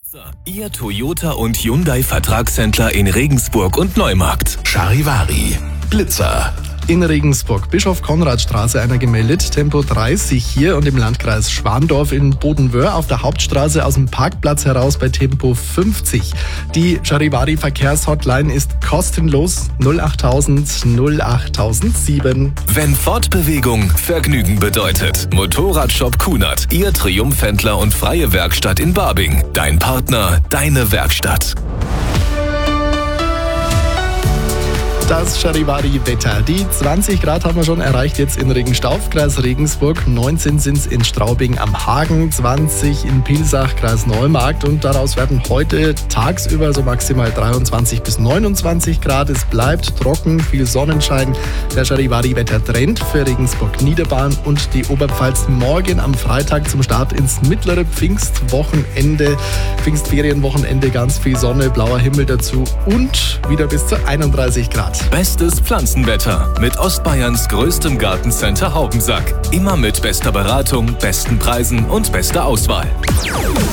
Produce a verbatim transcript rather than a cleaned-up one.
Ihr Toyota und Hyundai Vertragshändler in Regensburg und Neumarkt. Charivari, Blitzer. In Regensburg, Bischof-Konrad-Straße einer gemeldet, Tempo dreißig hier, und im Landkreis Schwandorf in Bodenwöhr auf der Hauptstraße aus dem Parkplatz heraus bei Tempo fünfzig. Die Charivari-Verkehrshotline ist kostenlos null achttausend null achttausendsieben. Wenn Fortbewegung Vergnügen bedeutet. Motorradshop Kunert, Ihr Triumphhändler und freie Werkstatt in Barbing. Dein Partner, deine Werkstatt. Das Charivari-Wetter. Die zwanzig Grad haben wir schon erreicht jetzt in Regenstauf, Kreis Regensburg. neunzehn sind es in Straubing am Hagen, zwanzig in Pilsach, Kreis Neumarkt. Und daraus werden heute tagsüber so maximal dreiundzwanzig bis neunundzwanzig Grad. Es bleibt trocken, viel Sonnenschein. Der Charivari-Wetter-Trend für Regensburg Niederbahn und die Oberpfalz morgen am Freitag zum Start ins mittlere Pfingstwochenende. Pfingstferienwochenende, ganz viel Sonne, blauer Himmel dazu und wieder bis zu einunddreißig Grad. Bestes Pflanzenwetter mit Ostbayerns größtem Gartencenter Haubensack. Immer mit bester Beratung, besten Preisen und bester Auswahl.